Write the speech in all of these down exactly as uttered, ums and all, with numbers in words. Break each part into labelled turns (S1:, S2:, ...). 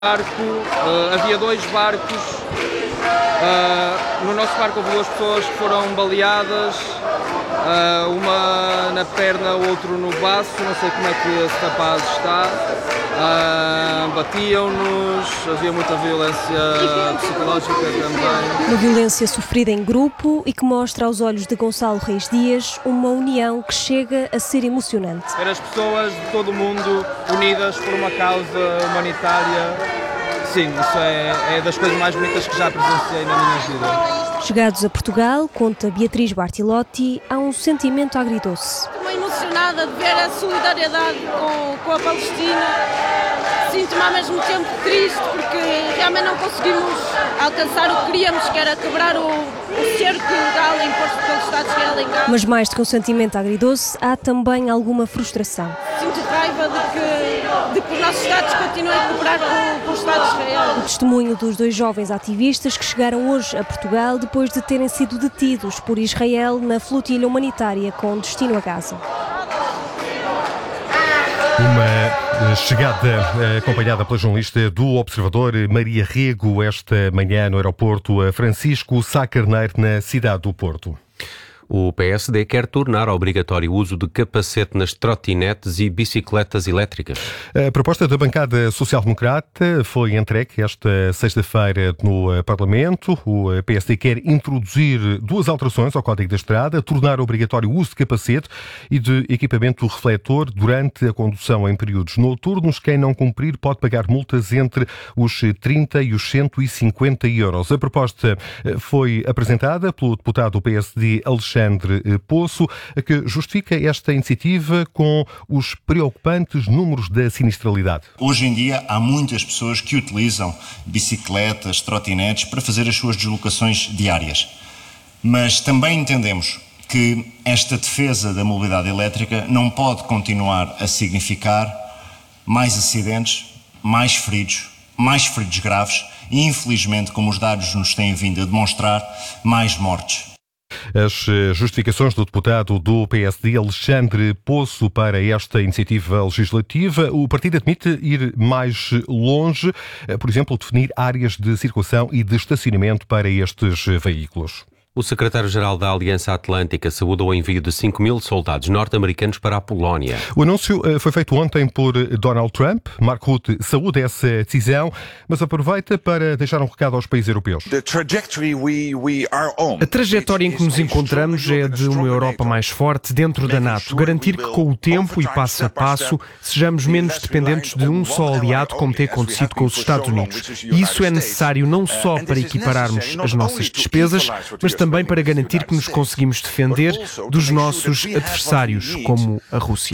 S1: barco, uh, havia dois barcos, uh, no nosso barco houve duas pessoas que foram baleadas, uh, uma na perna, o outro no baço, não sei como é que esse rapaz está, uh, batiam-nos, havia muita violência psicológica também.
S2: Uma violência sofrida em grupo e que mostra aos olhos de Gonçalo Reis Dias uma união que chega a ser emocionante.
S1: Ver as pessoas de todo o mundo unidas por uma causa humanitária, sim, isso é, é das coisas mais bonitas que já presenciei na minha vida.
S2: Chegados a Portugal, conta Beatriz Bartilotti, há um sentimento agridoce.
S3: Estou emocionada de ver a solidariedade com, com a Palestina. Sinto-me ao mesmo tempo triste porque realmente não conseguimos alcançar o que queríamos, que era quebrar o, o cerco ilegal imposto pelo Estado de Israel em Gaza.
S2: Mas mais do que um sentimento agridoce, há também alguma frustração.
S3: Sinto raiva de que, de que os nossos Estados continuem a cooperar com, com o Estado de Israel.
S2: O testemunho dos dois jovens ativistas que chegaram hoje a Portugal depois de terem sido detidos por Israel na flotilha humanitária com destino a Gaza.
S4: Uma chegada acompanhada pela jornalista do Observador Maria Rego esta manhã no aeroporto Francisco Sá Carneiro, na cidade do Porto.
S5: O P S D quer tornar obrigatório o uso de capacete nas trotinetes e bicicletas elétricas.
S4: A proposta da bancada social-democrata foi entregue esta sexta-feira no Parlamento. O P S D quer introduzir duas alterações ao Código da Estrada, tornar obrigatório o uso de capacete e de equipamento refletor durante a condução em períodos noturnos. Quem não cumprir pode pagar multas entre os trinta e os cento e cinquenta euros. A proposta foi apresentada pelo deputado do P S D Alexandre Alexandre Poço, que justifica esta iniciativa com os preocupantes números da sinistralidade.
S6: Hoje em dia há muitas pessoas que utilizam bicicletas, trotinetes para fazer as suas deslocações diárias. Mas também entendemos que esta defesa da mobilidade elétrica não pode continuar a significar mais acidentes, mais feridos, mais feridos graves e, infelizmente, como os dados nos têm vindo a demonstrar, mais mortes.
S4: As justificações do deputado do P S D, Alexandre Poço, para esta iniciativa legislativa. O partido admite ir mais longe, por exemplo, definir áreas de circulação e de estacionamento para estes veículos.
S5: O secretário-geral da Aliança Atlântica saúda o envio de cinco mil soldados norte-americanos para a Polónia.
S4: O anúncio foi feito ontem por Donald Trump. Mark Rutte saúda essa decisão, mas aproveita para deixar um recado aos países europeus.
S7: A trajetória em que nos encontramos é de uma Europa mais forte dentro da NATO. Garantir que com o tempo e passo a passo sejamos menos dependentes de um só aliado, como tem acontecido com os Estados Unidos. E isso é necessário não só para equipararmos as nossas despesas, mas também para garantir que nos conseguimos defender dos nossos adversários, como a Rússia.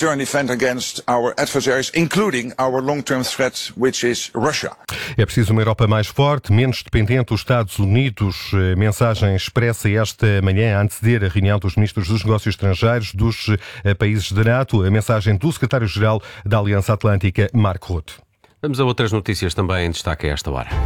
S4: É preciso uma Europa mais forte, menos dependente dos Estados Unidos. Mensagem expressa esta manhã a anteceder a reunião dos ministros dos negócios estrangeiros dos países da NATO. A mensagem do secretário-geral da Aliança Atlântica, Mark Rutte.
S5: Vamos a outras notícias também em destaque a esta hora.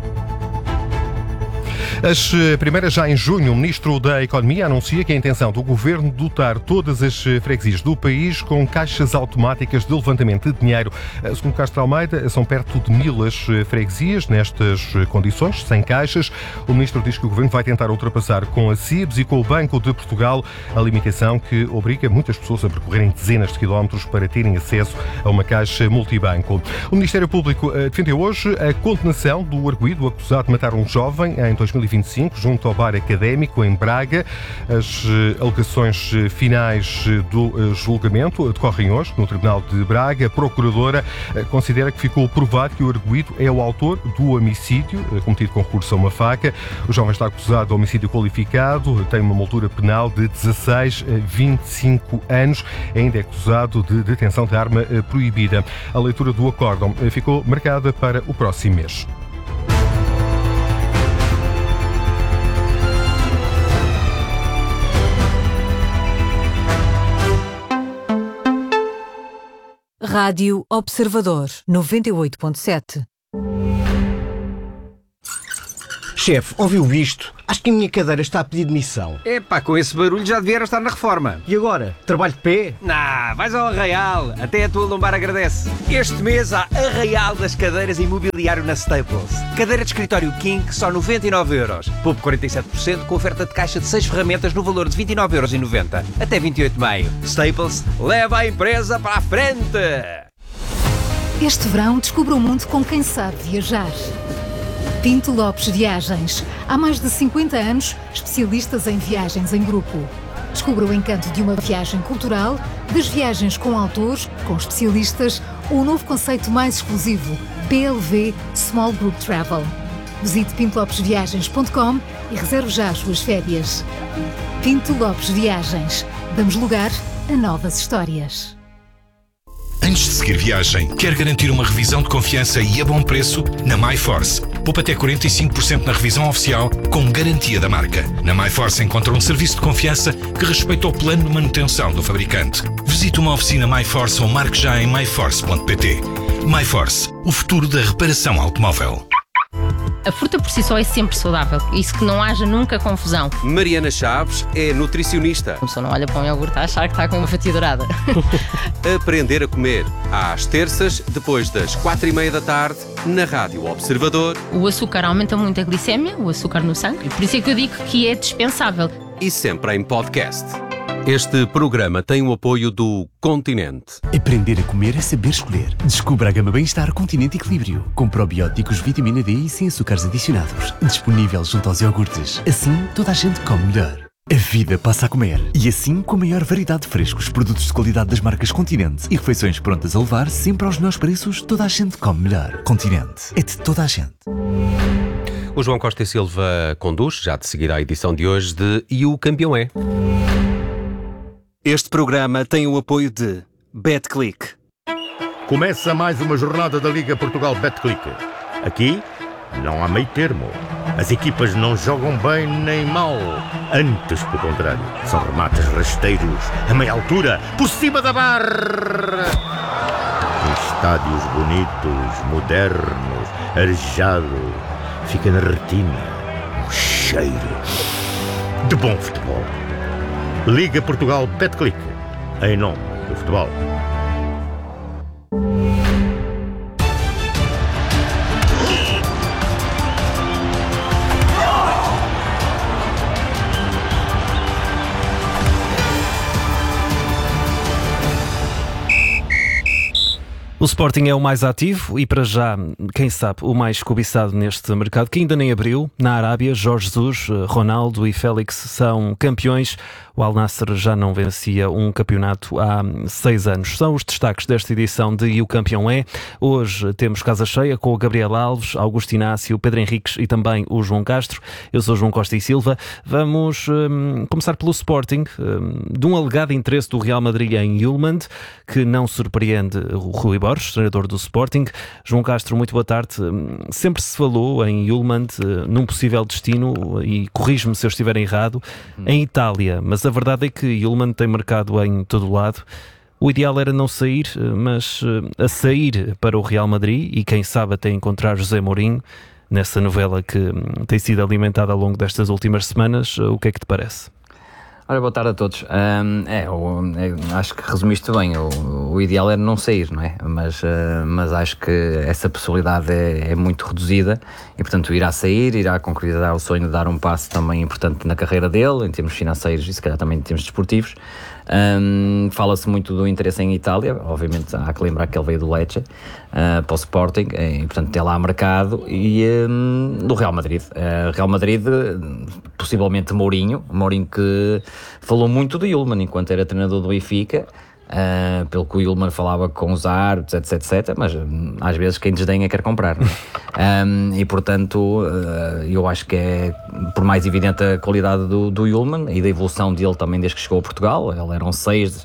S4: As primeiras já em junho, o Ministro da Economia anuncia que a intenção do Governo de dotar todas as freguesias do país com caixas automáticas de levantamento de dinheiro. Segundo Castro Almeida, são perto de mil as freguesias nestas condições, sem caixas. O Ministro diz que o Governo vai tentar ultrapassar com a C I B S e com o Banco de Portugal a limitação que obriga muitas pessoas a percorrerem dezenas de quilómetros para terem acesso a uma caixa multibanco. O Ministério Público defendeu hoje a condenação do arguido acusado de matar um jovem em dois mil e vinte e cinco, junto ao bar académico em Braga. As alegações finais do julgamento decorrem hoje no Tribunal de Braga. A Procuradora considera que ficou provado que o arguido é o autor do homicídio cometido com recurso a uma faca. O jovem está acusado de homicídio qualificado, tem uma moldura penal de dezasseis a vinte e cinco anos, ainda é acusado de detenção de arma proibida. A leitura do acórdão ficou marcada para o próximo mês.
S8: Rádio Observador, noventa e oito ponto sete.
S9: Chefe, ouviu isto? Acho que a minha cadeira está a pedir demissão.
S10: Epá, com esse barulho já devia estar na reforma.
S9: E agora? Trabalho de pé?
S10: Nah, vais ao Arraial. Até a tua lombar agradece. Este mês há Arraial das cadeiras e imobiliário na Staples. Cadeira de escritório King, só noventa e nove euros. Poupe quarenta e sete por cento com oferta de caixa de seis ferramentas no valor de vinte e nove euros e noventa. Até vinte e oito de maio. Staples, leva a empresa para a frente!
S11: Este verão descubra o mundo com quem sabe viajar. Pinto Lopes Viagens. Há mais de cinquenta anos, especialistas em viagens em grupo. Descubra o encanto de uma viagem cultural, das viagens com autores, com especialistas ou o novo conceito mais exclusivo, P L V Small Group Travel. Visite pinto lopes viagens ponto com e reserve já as suas férias. Pinto Lopes Viagens. Damos lugar a novas histórias.
S12: Antes de seguir viagem, quer garantir uma revisão de confiança e a bom preço? Na MyForce. Poupa até quarenta e cinco por cento na revisão oficial, com garantia da marca. Na MyForce encontra um serviço de confiança que respeita o plano de manutenção do fabricante. Visite uma oficina MyForce ou marque já em my force ponto p t. MyForce, o futuro da reparação automóvel.
S13: A fruta por si só é sempre saudável, isso que não haja nunca confusão.
S5: Mariana Chaves é nutricionista.
S13: A pessoa não olha para um iogurte a achar que está com uma fatia dourada.
S5: Aprender a comer, às terças, depois das quatro e meia da tarde, na Rádio Observador.
S13: O açúcar aumenta muito a glicémia, o açúcar no sangue, e por isso é que eu digo que é dispensável.
S5: E sempre em podcast. Este programa tem o apoio do Continente.
S14: Aprender a comer é saber escolher. Descubra a gama Bem-Estar Continente Equilíbrio, com probióticos, vitamina D e sem açúcares adicionados. Disponível junto aos iogurtes. Assim, toda a gente come melhor. A vida passa a comer. E assim, com a maior variedade de frescos, produtos de qualidade das marcas Continente e refeições prontas a levar sempre aos melhores preços, toda a gente come melhor. Continente. É de toda a gente.
S5: O João Costa e Silva conduz, já de seguida, a edição de hoje de E o Campeão é.
S15: Este programa tem o apoio de BetClick.
S16: Começa mais uma jornada da Liga Portugal BetClick. Aqui não há meio termo. As equipas não jogam bem nem mal. Antes, pelo contrário, são remates rasteiros, a meia altura, por cima da barra. Em estádios bonitos, modernos, arejado, fica na retina um cheiro de bom futebol. Liga Portugal BetClick, em nome do futebol.
S17: O Sporting é o mais ativo e, para já, quem sabe, o mais cobiçado neste mercado, que ainda nem abriu. Na Arábia, Jorge Jesus, Ronaldo e Félix são campeões. O Al Nassr já não vencia um campeonato há seis anos. São os destaques desta edição de E o Campeão é. Hoje temos casa cheia com o Gabriel Alves, Augusto Inácio, Pedro Henriques e também o João Castro. Eu sou João Costa e Silva. Vamos hum, começar pelo Sporting, hum, de um alegado interesse do Real Madrid em Hjulmand, que não surpreende o Rui Borges, treinador do Sporting. João Castro, muito boa tarde. Sempre se falou em Hjulmand, num possível destino, e corrijo-me se eu estiver errado, em Itália, mas a verdade é que Hjulmand tem mercado em todo o lado. O ideal era não sair, mas a sair para o Real Madrid e quem sabe até encontrar José Mourinho nessa novela que tem sido alimentada ao longo destas últimas semanas. O que é que te parece?
S18: Ora, boa tarde a todos. Um, é, eu, eu acho que resumiste bem. O, o ideal era não sair, não é? Mas, uh, mas acho que essa possibilidade é, é muito reduzida e, portanto, irá sair, irá concretizar o sonho de dar um passo também importante na carreira dele, em termos financeiros e, se calhar, também em termos desportivos. Um, fala-se muito do interesse em Itália, obviamente há que lembrar que ele veio do Lecce uh, para o Sporting, e, portanto tem lá mercado, e um, do Real Madrid uh, Real Madrid, possivelmente Mourinho Mourinho que falou muito do Hjulmand enquanto era treinador do Benfica, uh, pelo que o Hjulmand falava com os árbitros, etc, etc, mas um, às vezes quem desdenha quer comprar, não é? um, e portanto uh, eu acho que é, por mais evidente a qualidade do, do Hjulmand e da evolução dele também desde que chegou a Portugal. Ele eram seis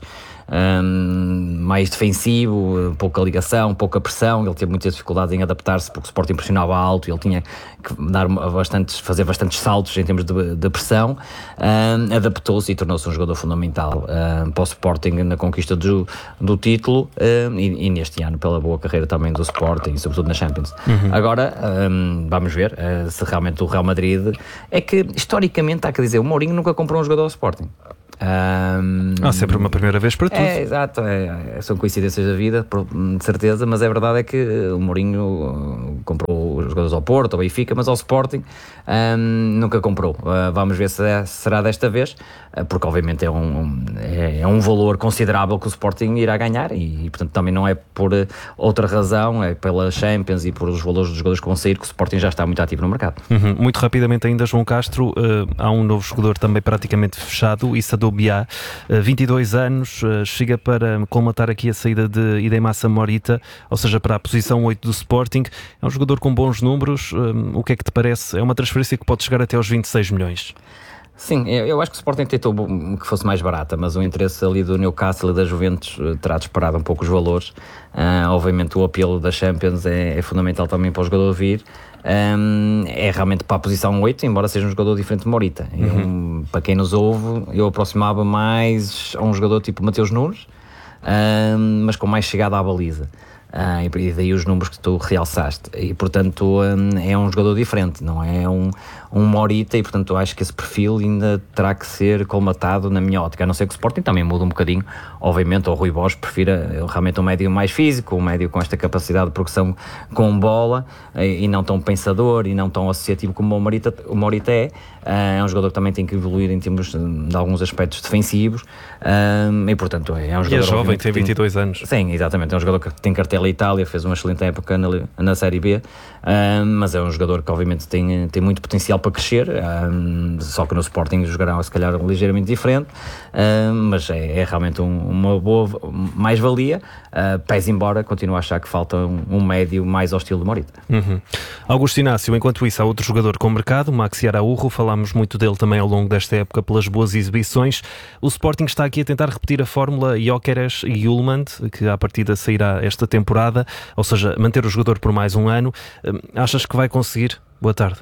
S18: um, mais defensivo, pouca ligação, pouca pressão. Ele teve muitas dificuldades em adaptar-se porque o Sporting pressionava alto e ele tinha que dar bastantes, fazer bastantes saltos em termos de, de pressão. Um, adaptou-se e tornou-se um jogador fundamental um, para o Sporting na conquista do, do título um, e, e neste ano pela boa carreira também do Sporting, sobretudo na Champions. Uhum. Agora um, vamos ver uh, se realmente o Real Madrid, é que historicamente há que dizer, o Mourinho nunca comprou um jogador ao Sporting. Um,
S17: Há sempre uma primeira vez para tudo.
S18: É, exato, é, são coincidências da vida, de certeza, mas é verdade é que o Mourinho comprou os jogadores ao Porto, ao Benfica, mas ao Sporting um, nunca comprou. Uh, vamos ver se é, será desta vez, uh, porque obviamente é um, é, é um valor considerável que o Sporting irá ganhar e, e portanto também não é por outra razão, é pela Champions e por os valores dos jogadores que vão sair que o Sporting já está muito ativo no mercado.
S17: Uhum. Muito rapidamente ainda, João Castro, uh, há um novo jogador também praticamente fechado, Issa Doumbia, vinte e dois anos, chega para colmatar aqui a saída de Idemassa Morita, ou seja, para a posição oito do Sporting. É um jogador com bons números. O que é que te parece? É uma transferência que pode chegar até aos vinte e seis milhões.
S18: Sim, eu acho que o Sporting tentou que fosse mais barata, mas o interesse ali do Newcastle e da Juventus terá disparado um pouco os valores. Uh, obviamente o apelo da Champions é, é fundamental também para o jogador vir. Um, é realmente para a posição oito, embora seja um jogador diferente de Morita. Uhum. Eu, para quem nos ouve, eu aproximava mais a um jogador tipo Mateus Nunes, um, mas com mais chegada à baliza. Ah, e daí os números que tu realçaste e portanto um, é um jogador diferente, não é um, um Morita, e portanto eu acho que esse perfil ainda terá que ser colmatado na minha ótica, a não ser que o Sporting também muda um bocadinho, obviamente o Rui Borges prefira realmente um médio mais físico, um médio com esta capacidade de progressão com bola e, e não tão pensador e não tão associativo como o Morita, o Morita é. Uh, é um jogador que também tem que evoluir em termos de, de alguns aspectos defensivos um, e portanto é, é um jogador...
S17: E é jovem, tem vinte e dois anos.
S18: Sim, exatamente, é um jogador que tem cartela Itália, fez uma excelente época na, na Série B, um, mas é um jogador que obviamente tem, tem muito potencial para crescer, um, só que no Sporting jogará se calhar ligeiramente diferente, um, mas é, é realmente um, uma boa mais-valia, uh, pese embora continuo a achar que falta um, um médio mais ao estilo de Morita.
S17: Uhum. Augusto Inácio, enquanto isso há outro jogador com mercado, Maxi Araújo, falámos muito dele também ao longo desta época pelas boas exibições. O Sporting está aqui a tentar repetir a fórmula Gyökeres e Hjulmand, que à partida sairá esta temporada, ou seja, manter o jogador por mais um ano. Achas que vai conseguir? Boa tarde.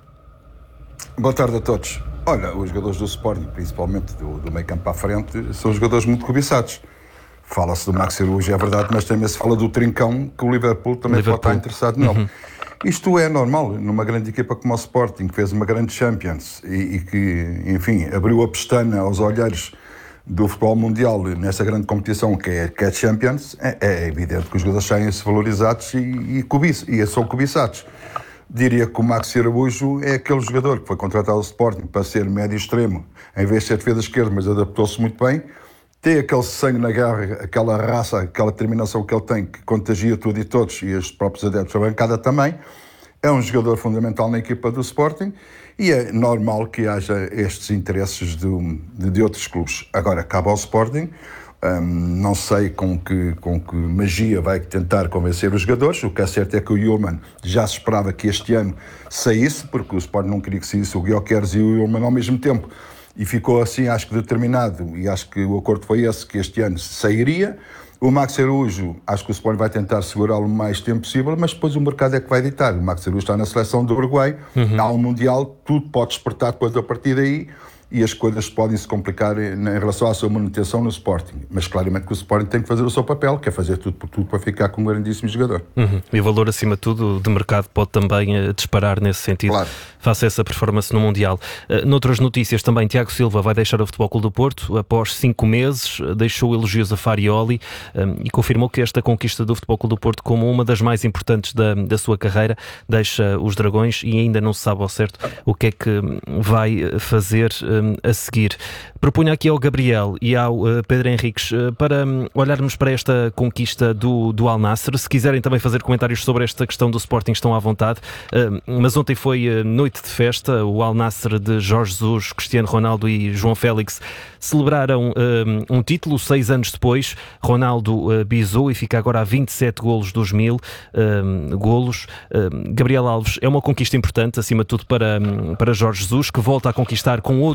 S19: Boa tarde a todos. Olha, os jogadores do Sporting, principalmente do, do meio campo à frente, são jogadores muito cobiçados. Fala-se do Maxi Araújo, é verdade, mas também se fala do Trincão, que o Liverpool também Liverpool. pode estar interessado nele. Uhum. Isto é normal, numa grande equipa como o Sporting, que fez uma grande Champions e, e que, enfim, abriu a pestana aos olhares do futebol mundial nesta grande competição que é, que é Champions, é, é evidente que os jogadores saem-se valorizados e, e, cobiç, e são cobiçados. Diria que o Maxi Araújo é aquele jogador que foi contratado ao Sporting para ser médio extremo, em vez de ser defesa esquerda, mas adaptou-se muito bem. Tem aquele sangue na garra, aquela raça, aquela determinação que ele tem, que contagia tudo e todos, e os próprios adeptos da bancada também. É um jogador fundamental na equipa do Sporting e é normal que haja estes interesses de, de, de outros clubes. Agora, cabe ao Sporting, um, não sei com que, com que magia vai tentar convencer os jogadores. O que é certo é que o Hjulmand já se esperava que este ano saísse, porque o Sporting não queria que saísse o Gyökeres e o Hjulmand ao mesmo tempo. E ficou assim, acho que determinado, e acho que o acordo foi esse, que este ano sairia. O Maxi Araújo, acho que o Sporting vai tentar segurá-lo o mais tempo possível, mas depois o mercado é que vai ditar. O Maxi Araújo está na seleção do Uruguai, uhum. há um Mundial, tudo pode despertar depois a partir daí, e as coisas podem se complicar em relação à sua manutenção no Sporting. Mas claramente que o Sporting tem que fazer o seu papel, que é fazer tudo por tudo para ficar com um grandíssimo jogador.
S17: Uhum. E o valor, acima de tudo, de mercado pode também uh, disparar nesse sentido, claro. Face a essa performance no Mundial. Uh, noutras notícias também, Tiago Silva vai deixar o Futebol Clube do Porto após cinco meses, uh, deixou elogios a Farioli um, e confirmou que esta conquista do Futebol Clube do Porto, como uma das mais importantes da, da sua carreira, deixa os Dragões e ainda não se sabe ao certo o que é que vai fazer um, a seguir. Propunha aqui ao Gabriel e ao uh, Pedro Henriques uh, para um, olharmos para esta conquista do, do Al Nassr. Se quiserem também fazer comentários sobre esta questão do Sporting, estão à vontade. Uh, mas ontem foi uh, noite de festa. O Al Nassr de Jorge Jesus, Cristiano Ronaldo e João Félix celebraram uh, um título seis anos depois. Ronaldo uh, bisou e fica agora a vinte e sete golos dos mil uh, golos. Uh, Gabriel Alves, é uma conquista importante, acima de tudo para, um, para Jorge Jesus, que volta a conquistar com outro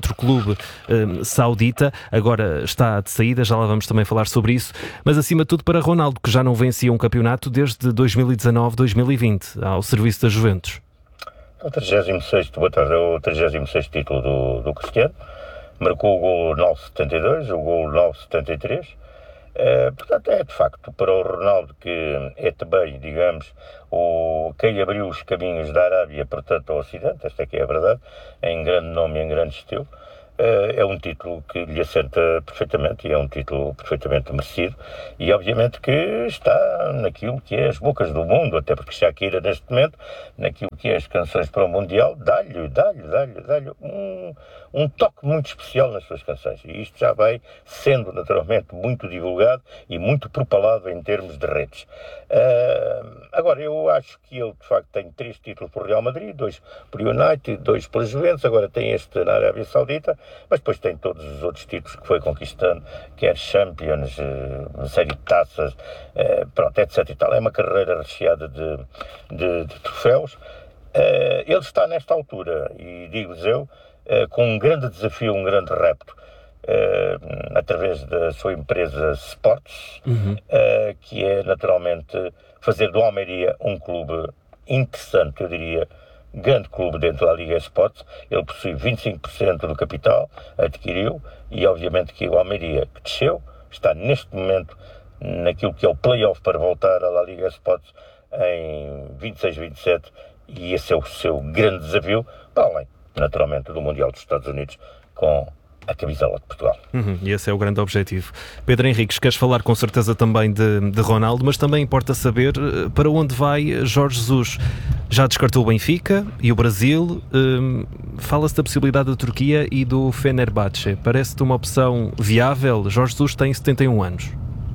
S17: outro clube um, saudita, agora está de saída, já lá vamos também falar sobre isso, mas acima de tudo para Ronaldo, que já não vencia um campeonato desde dois mil e dezanove, dois mil e vinte, ao serviço da Juventus.
S20: O trigésimo sexto, boa tarde, é o trigésimo sexto título do, do Cristiano, marcou o gol nove setenta e dois, o gol nove setenta e três. Uh, portanto, é de facto para o Ronaldo, que é também, digamos, o, quem abriu os caminhos da Arábia, portanto, ao Ocidente, esta é que é a verdade, em grande nome e em grande estilo. Uh, é um título que lhe assenta perfeitamente e é um título perfeitamente merecido e obviamente que está naquilo que é as bocas do mundo, até porque Shakira neste momento, naquilo que é as canções para o Mundial, dá-lhe, dá-lhe, dá-lhe, dá-lhe um, um toque muito especial nas suas canções e isto já vai sendo naturalmente muito divulgado e muito propalado em termos de redes. Uh, agora, eu acho que ele de facto tem três títulos por Real Madrid, dois por United, dois pela Juventus, agora tem este na Arábia Saudita, mas depois tem todos os outros títulos que foi conquistando, quer Champions, uma série de taças, pronto, etc e tal. É uma carreira recheada de, de, de troféus. Ele está nesta altura, e digo-vos eu, com um grande desafio, um grande repto, através da sua empresa Sports, uhum. que é naturalmente fazer do Almeria um clube interessante, eu diria, grande clube dentro da Liga Sports. Ele possui vinte e cinco por cento do capital, adquiriu, e obviamente que o Almeria, que desceu, está neste momento naquilo que é o play-off para voltar à Liga Sports em vinte e seis vinte e sete, e esse é o seu grande desafio, para além, naturalmente, do Mundial dos Estados Unidos com a camisola de Portugal.
S17: Uhum, e esse é o grande objetivo. Pedro Henriques, queres falar com certeza também de, de Ronaldo, mas também importa saber para onde vai Jorge Jesus. Já descartou o Benfica e o Brasil. Hum, fala-se da possibilidade da Turquia e do Fenerbahçe. Parece-te uma opção viável? Jorge Jesus tem setenta e um anos.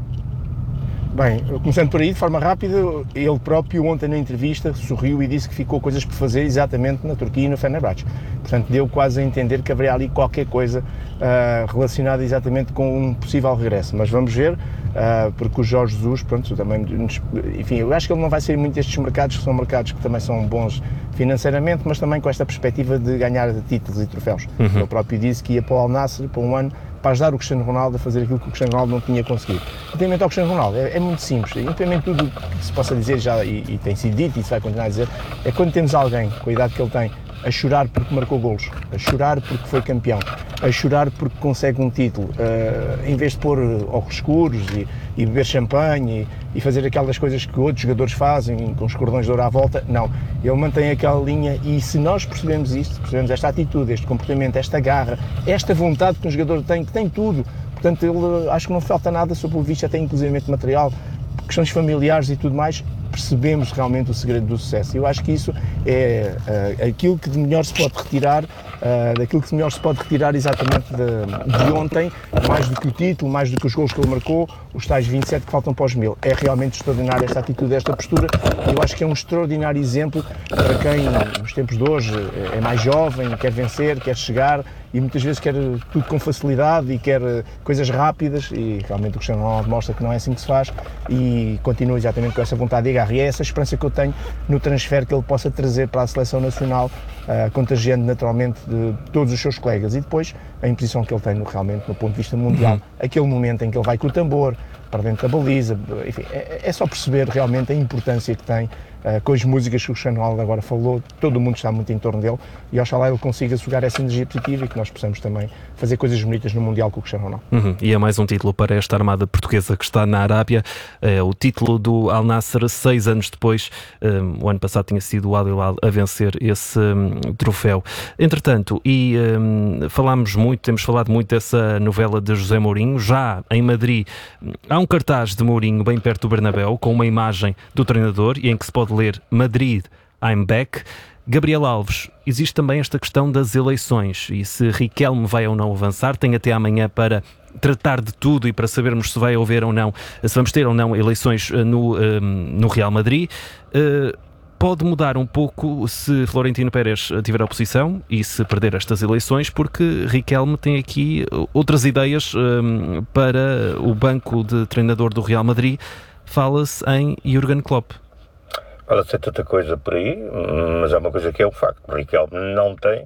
S21: Bem, começando por aí, de forma rápida, ele próprio ontem na entrevista sorriu e disse que ficou coisas por fazer exatamente na Turquia e no Fenerbahçe. Portanto, deu quase a entender que haveria ali qualquer coisa uh, relacionada exatamente com um possível regresso. Mas vamos ver, uh, porque o Jorge Jesus, pronto, também, enfim, eu acho que ele não vai sair muito destes mercados, que são mercados que também são bons financeiramente, mas também com esta perspectiva de ganhar títulos e troféus. Uhum. Ele próprio disse que ia para o Al Nassr por um ano para ajudar o Cristiano Ronaldo a fazer aquilo que o Cristiano Ronaldo não tinha conseguido. Relativamente ao Cristiano Ronaldo, é, é muito simples. Independentemente de tudo que se possa dizer já, e, e tem sido dito e se vai continuar a dizer, é quando temos alguém, com a idade que ele tem, a chorar porque marcou golos, a chorar porque foi campeão, a chorar porque consegue um título, uh, em vez de pôr óculos escuros e, e beber champanhe e, e fazer aquelas coisas que outros jogadores fazem, com os cordões de ouro à volta, não. Ele mantém aquela linha e se nós percebemos isto, percebemos esta atitude, este comportamento, esta garra, esta vontade que um jogador tem, que tem tudo, portanto ele acho que não falta nada, sob o visto até inclusivamente material, questões familiares e tudo mais, percebemos realmente o segredo do sucesso. Eu acho que isso é uh, aquilo que de melhor se pode retirar, uh, daquilo que de melhor se pode retirar exatamente de, de ontem, mais do que o título, mais do que os golos que ele marcou, os tais vinte e sete que faltam para os mil. É realmente extraordinária esta atitude, esta postura. Eu acho que é um extraordinário exemplo para quem, nos tempos de hoje, é mais jovem, quer vencer, quer chegar, e muitas vezes quer tudo com facilidade e quer coisas rápidas, e realmente o Cristiano Ronaldo mostra que não é assim que se faz, e continua exatamente com essa vontade de agarrar. E é essa a esperança que eu tenho no transfer que ele possa trazer para a seleção nacional, uh, contagiando naturalmente de todos os seus colegas. E depois a imposição que ele tem no, realmente no ponto de vista mundial, uhum. aquele momento em que ele vai com o tambor para dentro da baliza, enfim, é, é só perceber realmente a importância que tem uh, com as músicas que o Cristiano Ronaldo agora falou. Todo o mundo está muito em torno dele e oxalá ele consiga sugar essa energia positiva e que nós possamos também fazer coisas bonitas no Mundial com o Cristiano Ronaldo.
S17: Uhum. E é mais um título para esta armada portuguesa que está na Arábia, é o título do Al Nassr, seis anos depois. Um, o ano passado tinha sido o Al Hilal a vencer esse um, troféu. Entretanto, e um, falámos muito, temos falado muito dessa novela de José Mourinho. Já em Madrid há um cartaz de Mourinho bem perto do Bernabéu com uma imagem do treinador e em que se pode ler Madrid, I'm back. Gabriel Alves, existe também esta questão das eleições e se Riquelme vai ou não avançar, tem até amanhã para tratar de tudo e para sabermos se vai haver ou não, se vamos ter ou não eleições no, um, no Real Madrid. Uh, pode mudar um pouco se Florentino Pérez tiver oposição e se perder estas eleições, porque Riquelme tem aqui outras ideias um, para o banco de treinador do Real Madrid. Fala-se em Jürgen Klopp.
S20: Fala-se tanta coisa por aí, mas há uma coisa que é um facto. O Riquelme não tem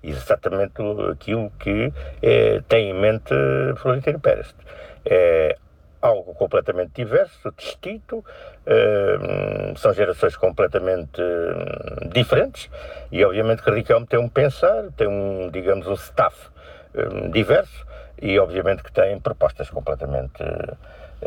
S20: exatamente aquilo que é, tem em mente Florentino Pérez. É algo completamente diverso, distinto, uh, são gerações completamente uh, diferentes e obviamente que Riquelme tem um pensar, tem um, digamos, um staff um, diverso e obviamente que tem propostas completamente, uh,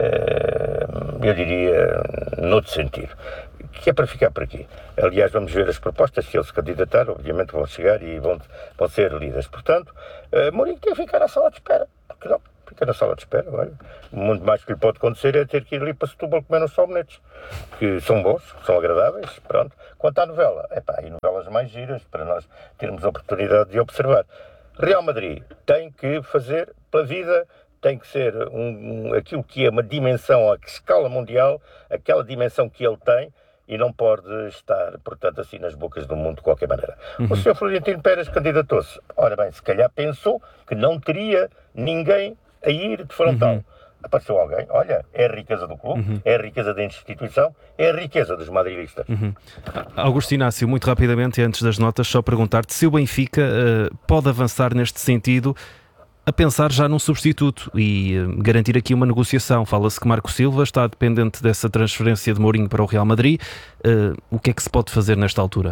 S20: uh, eu diria, noutro sentido, que é para ficar por aqui. Aliás, vamos ver as propostas, se ele se candidatar, obviamente vão chegar e vão, vão ser lidas. Portanto, uh, Mourinho tem que ficar na sala de espera, porque não? Fica na sala de espera, olha. Muito mais que lhe pode acontecer é ter que ir ali para Setúbal comer uns salmonetes, que são bons, são agradáveis, pronto. Quanto à novela, é pá, e novelas mais giras, para nós termos a oportunidade de observar. Real Madrid tem que fazer pela vida, tem que ser um, um, aquilo que é uma dimensão à escala mundial, aquela dimensão que ele tem, e não pode estar, portanto, assim nas bocas do mundo de qualquer maneira. Uhum. O senhor Florentino Pérez candidatou-se. Ora bem, se calhar pensou que não teria ninguém a ir de frontal. Uhum. Apareceu alguém, olha, é a riqueza do clube, uhum. é a riqueza da instituição, é a riqueza dos madridistas. Uhum.
S17: Augusto Inácio, muito rapidamente, antes das notas, só perguntar-te se o Benfica uh, pode avançar neste sentido, a pensar já num substituto e uh, garantir aqui uma negociação. Fala-se que Marco Silva está dependente dessa transferência de Mourinho para o Real Madrid. Uh, o que é que se pode fazer nesta altura?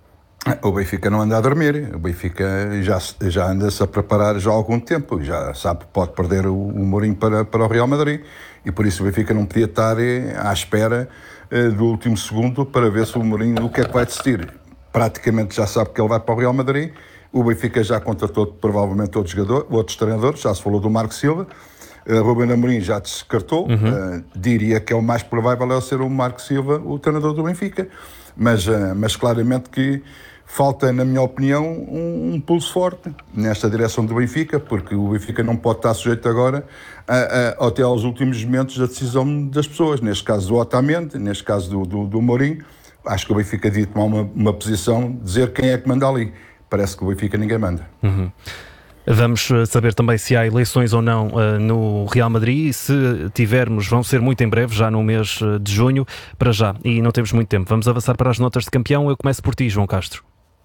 S19: O Benfica não anda a dormir, o Benfica já, já anda-se a preparar já há algum tempo, já sabe que pode perder o, o Mourinho para, para o Real Madrid e por isso o Benfica não podia estar à espera uh, do último segundo para ver se o Mourinho o que é que vai decidir. Praticamente já sabe que ele vai para o Real Madrid, o Benfica já contratou provavelmente outros, jogador, outros treinadores, já se falou do Marco Silva, uh, Ruben Amorim já descartou, uhum. uh, diria que é o mais provável é ser o Marco Silva o treinador do Benfica, mas, uh, mas claramente que falta, na minha opinião, um, um pulso forte nesta direção do Benfica, porque o Benfica não pode estar sujeito agora a, a, até aos últimos momentos da decisão das pessoas, neste caso do Otamendi, neste caso do, do, do Mourinho. Acho que o Benfica devia tomar uma, uma posição, dizer quem é que manda ali. Parece que o Benfica ninguém manda.
S17: Uhum. Vamos saber também se há eleições ou não uh, no Real Madrid e se tivermos, vão ser muito em breve, já no mês de junho, para já, e não temos muito tempo. Vamos avançar para as notas de campeão. Eu começo por ti, João Castro.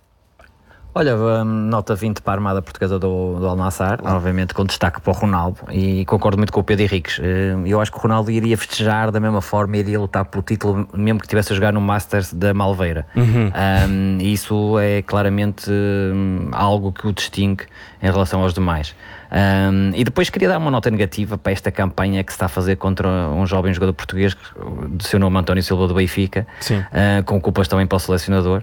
S18: Olha, nota vinte para a Armada Portuguesa do, do Al-Nassr, obviamente com destaque para o Ronaldo, e concordo muito com o Pedro Henriques. Eu acho que o Ronaldo iria festejar da mesma forma, iria lutar pelo título, mesmo que estivesse a jogar no Masters da Malveira. Uhum. Um, isso é claramente um, algo que o distingue em relação aos demais. Um, e depois queria dar uma nota negativa para esta campanha que se está a fazer contra um jovem jogador português de seu nome António Silva do Benfica, uh, com culpas também para o selecionador.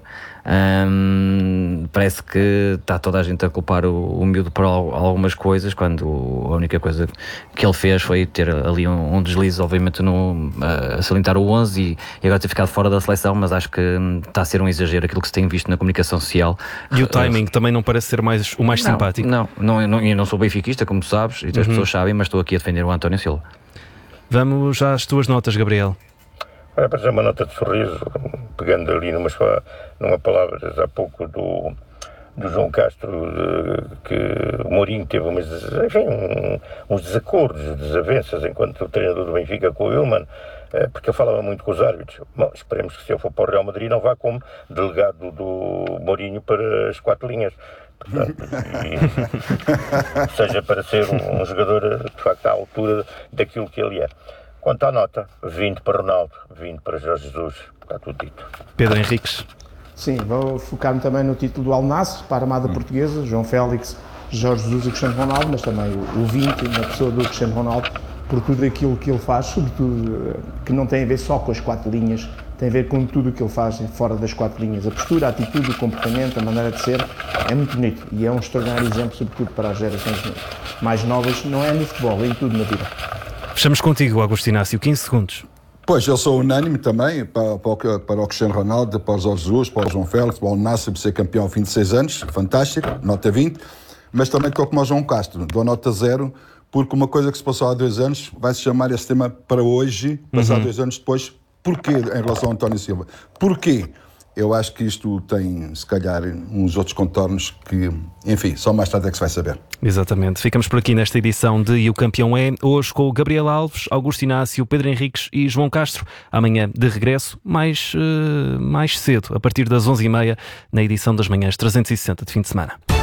S18: Um, parece que está toda a gente a culpar o, o miúdo por algumas coisas, quando a única coisa que ele fez foi ter ali um, um deslize, obviamente no, a salientar o onze e, e agora ter ficado fora da seleção, mas acho que está a ser um exagero aquilo que se tem visto na comunicação social.
S17: E o timing uh, também não parece ser mais, o mais
S18: não,
S17: simpático?
S18: Não, não, não, eu não sou benfiquista, como tu sabes, e as uhum. pessoas sabem, mas estou aqui a defender o António Silva.
S17: Vamos às tuas notas, Gabriel.
S20: Olha, para uma nota de sorriso, pegando ali numa, numa palavra há pouco do, do João Castro, de, que o Mourinho teve umas, enfim, um, uns desacordos, desavenças enquanto treinador do Benfica com o Eulman, porque eu falava muito com os árbitros. Bom, esperemos que se eu for para o Real Madrid não vá como delegado do Mourinho para as quatro linhas. Portanto, e, seja para ser um, um jogador de facto à altura daquilo que ele é. Quanto à nota, vinte para Ronaldo, vinte para Jorge Jesus, está tudo dito.
S17: Pedro Henriques.
S21: Sim, vou focar-me também no título do Al-Nassr, para a Armada Portuguesa, João Félix, Jorge Jesus e Cristiano Ronaldo, mas também o vinte na pessoa do Cristiano Ronaldo, por tudo aquilo que ele faz, sobretudo que não tem a ver só com as quatro linhas, tem a ver com tudo o que ele faz fora das quatro linhas. A postura, a atitude, o comportamento, a maneira de ser, é muito bonito e é um extraordinário exemplo, sobretudo para as gerações mais novas, não é no futebol, é em tudo na vida.
S17: Fechamos contigo, Augusto Inácio, quinze segundos.
S19: Pois, eu sou unânime também para, para, para o Cristiano Ronaldo, para o Jorge Jesus, para o João Félix, para o Al-Nassr, ser campeão ao fim de seis anos, fantástico, nota vinte, mas também estou como o João Castro, dou nota zero, porque uma coisa que se passou há dois anos vai se chamar esse tema para hoje, passar uhum. dois anos depois. Porquê em relação a António Silva? Porquê? Eu acho que isto tem, se calhar, uns outros contornos que, enfim, só mais tarde é que se vai saber.
S17: Exatamente. Ficamos por aqui nesta edição de E o Campeão é, hoje com o Gabriel Alves, Augusto Inácio, Pedro Henriques e João Castro. Amanhã de regresso, mais, uh, mais cedo, a partir das onze e meia, na edição das manhãs trezentos e sessenta de fim de semana.